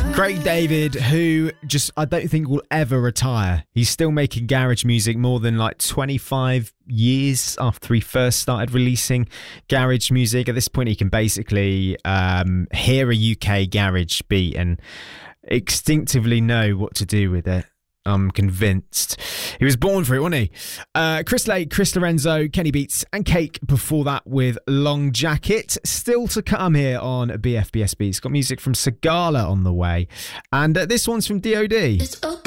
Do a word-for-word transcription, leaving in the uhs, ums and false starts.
Craig David, who just, I don't think will ever retire. He's still making garage music more than like twenty-five years after he first started releasing garage music. At this point, he can basically um, hear a U K garage beat and instinctively know what to do with it. I'm convinced. He was born for it, wasn't he? Uh, Chris Lake, Chris Lorenzo, Kenny Beats and Cake before that with Long Jacket. Still to come here on B F B S Beats. Got music from Sigala on the way. And uh, this one's from D O D. It's okay.